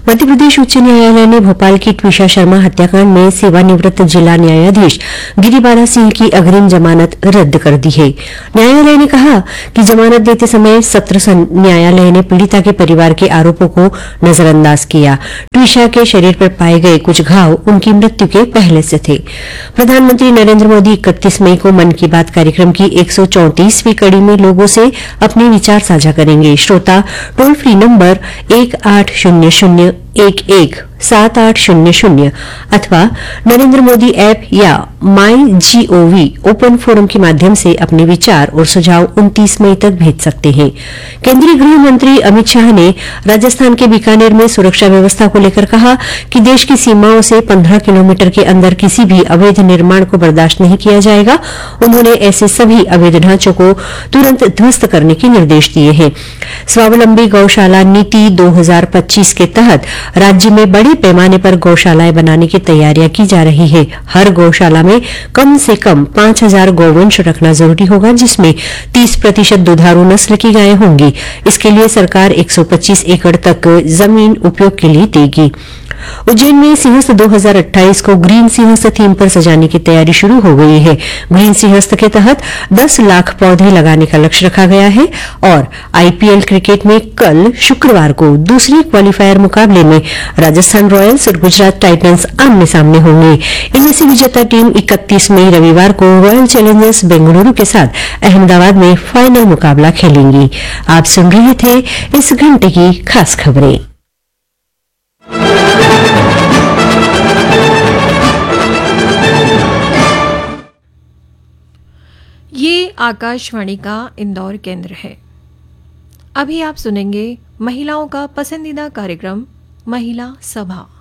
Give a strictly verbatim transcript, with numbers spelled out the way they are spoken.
मध्य प्रदेश उच्च न्यायालय ने भोपाल की ट्विशा शर्मा हत्याकांड में सेवानिवृत्त जिला न्यायाधीश गिरिबाला सिंह की अग्रिम जमानत रद्द कर दी है। न्यायालय ने कहा कि जमानत देते समय सत्र न्यायालय ने पीड़िता के परिवार के आरोपों को नजरअंदाज किया। ट्विशा के शरीर पर पाए गए कुछ घाव उनकी मृत्यु के पहले से थे। प्रधानमंत्री नरेंद्र मोदी इकतीस मई को मन की बात कार्यक्रम की एक सौ चौंतीसवीं कड़ी में लोगों से अपने विचार साझा करेंगे। श्रोता टोल फ्री नंबर एक आठ शून्य शून्य एक एक सात आठ शून्य शून्य अथवा नरेंद्र मोदी ऐप या माई जीओवी ओपन फोरम के माध्यम से अपने विचार और सुझाव उनतीस मई तक भेज सकते हैं। केंद्रीय गृह मंत्री अमित शाह ने राजस्थान के बीकानेर में सुरक्षा व्यवस्था को लेकर कहा कि देश की सीमाओं से पंद्रह किलोमीटर के अंदर किसी भी अवैध निर्माण को बर्दाश्त नहीं किया जाएगा। उन्होंने ऐसे सभी अवैध ढांचों को तुरंत ध्वस्त करने के निर्देश दिए हैं। स्वावलंबी गौशाला नीति दो हजार पच्चीस के तहत राज्य में बड़े पैमाने पर गौशालाएं बनाने की तैयारियां की जा रही है। हर गौशाला में कम से कम पांच हजार गौवंश रखना जरूरी होगा, जिसमें तीस प्रतिशत दुधारू नस्ल की गायें होंगी। इसके लिए सरकार एक सौ पच्चीस एकड़ तक जमीन उपयोग के लिए देगी। उज्जैन में सिंहस्थ दो हजार अट्ठाईस को ग्रीन सिंहस्थ थीम पर सजाने की तैयारी शुरू हो गई है। ग्रीन सिंहस्थ के तहत दस लाख पौधे लगाने का लक्ष्य रखा गया है और आईपीएल क्रिकेट में कल शुक्रवार को दूसरे क्वालीफायर मुकाबले में राजस्थान रॉयल्स और गुजरात टाइटंस आमने सामने होंगे। इनमें से विजेता टीम इकतीस मई रविवार को रॉयल चैलेंजर्स बेंगलुरु के साथ अहमदाबाद में फाइनल मुकाबला खेलेंगी। आप सुन रहे थे इस घंटे की खास खबरें। ये आकाशवाणी का इंदौर केंद्र है। अभी आप सुनेंगे महिलाओं का पसंदीदा कार्यक्रम महिला सभा।